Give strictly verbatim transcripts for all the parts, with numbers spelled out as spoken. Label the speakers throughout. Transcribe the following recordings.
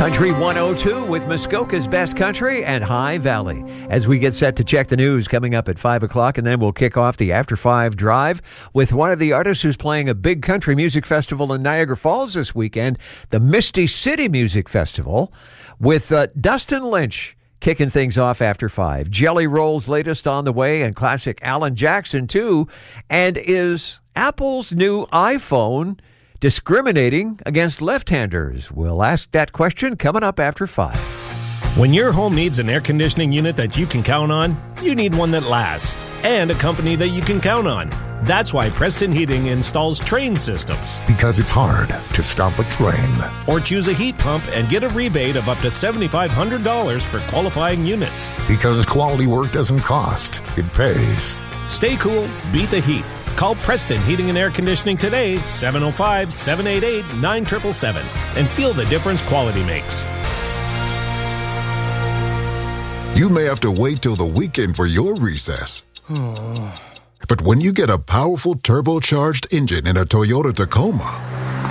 Speaker 1: Country one oh two with Muskoka's Best Country and High Valley. As we get set to check the news coming up at five o'clock, and then we'll kick off the After five drive with one of the artists who's playing a big country music festival in Niagara Falls this weekend, the Misty City Music Festival, with uh, Dustin Lynch kicking things off after five. Jelly Roll's latest on the way, and classic Alan Jackson too. And is Apple's new iPhone discriminating against left-handers? We'll ask that question coming up after five.
Speaker 2: When your home needs an air conditioning unit that you can count on, you need one that lasts, and a company that you can count on. That's why Preston Heating installs Train systems.
Speaker 3: Because it's hard to stop a train.
Speaker 2: Or choose a heat pump and get a rebate of up to seven thousand five hundred dollars for qualifying units.
Speaker 3: Because quality work doesn't cost, it pays.
Speaker 2: Stay cool, beat the heat. Call Preston Heating and Air Conditioning today, seven oh five, seven eight eight, nine seven seven seven, and feel the difference quality makes.
Speaker 4: You may have to wait till the weekend for your recess. But when you get a powerful turbocharged engine in a Toyota Tacoma,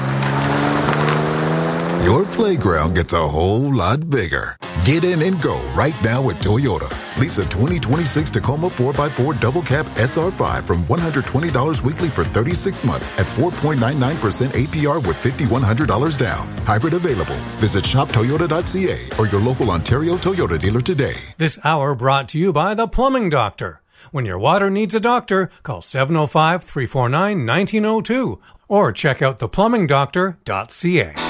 Speaker 4: your playground gets a whole lot bigger. Get in and go right now at Toyota. Lease a twenty twenty-six Tacoma four by four Double Cab S R five from one hundred twenty dollars weekly for thirty-six months at four point nine nine percent A P R with five thousand one hundred dollars down. Hybrid available. Visit shop toyota dot c a or your local Ontario Toyota dealer today.
Speaker 5: This hour brought to you by The Plumbing Doctor. When your water needs a doctor, call seven oh five, three four nine, one nine oh two or check out the plumbing doctor dot c a.